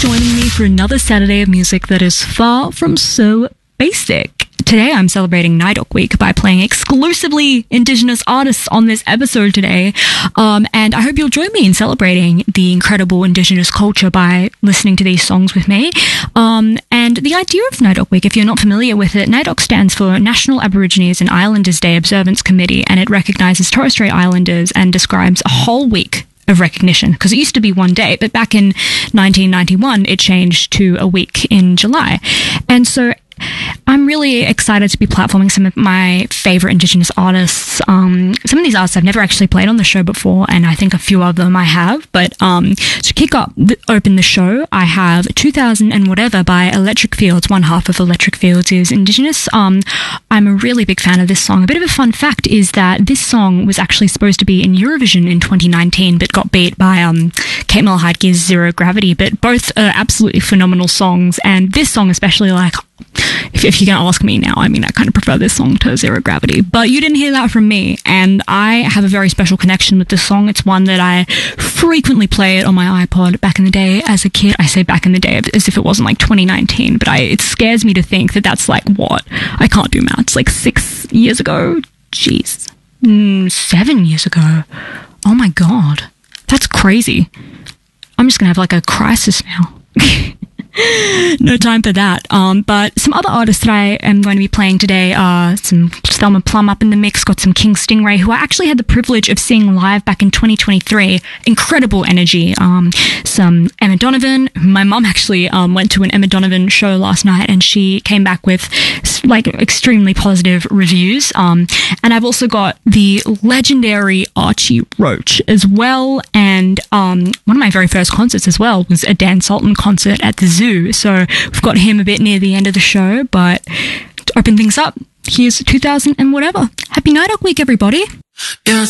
joining me for another Saturday of music that is far from so basic. Today I'm celebrating NAIDOC Week by playing exclusively Indigenous artists on this episode today, and I hope you'll join me in celebrating the incredible Indigenous culture by listening to these songs with me. And the idea of NAIDOC Week, if you're not familiar with it, NAIDOC stands for National Aborigines and Islanders Day Observance Committee, and it recognises Torres Strait Islanders and describes a whole week of recognition, because it used to be one day, but back in 1991 it changed to a week in July. And so I'm really excited to be platforming some of my favourite Indigenous artists. Some of these artists I've never actually played on the show before, and I think a few of them I have. But to kick open the show, I have 2000 and Whatever by Electric Fields. One half of Electric Fields is Indigenous. I'm a really big fan of this song. A bit of a fun fact is that this song was actually supposed to be in Eurovision in 2019, but got beat by Kate Mulheide's Zero Gravity. But both are absolutely phenomenal songs, and this song especially, like, if you're going to ask me now, I mean, I kind of prefer this song to Zero Gravity, but you didn't hear that from me, and I have a very special connection with this song. It's one that I frequently played on my iPod back in the day as a kid. I say back in the day as if it wasn't like 2019, but it scares me to think that that's like, what? I can't do maths. Like 6 years ago? Jeez. 7 years ago. Oh my God. That's crazy. I'm just going to have like a crisis now. No time for that. But some other artists that I am going to be playing today are some Thelma Plum up in the mix, got some King Stingray, who I actually had the privilege of seeing live back in 2023. Incredible energy. Some Emma Donovan. My mum actually went to an Emma Donovan show last night, and she came back with like extremely positive reviews. And I've also got the legendary Archie Roach as well. And one of my very first concerts as well was a Dan Sultan concert at the Zoo. So we've got him a bit near the end of the show, but to open things up, here's 2000 and Whatever. Happy NAIDOC Week, everybody. Yeah,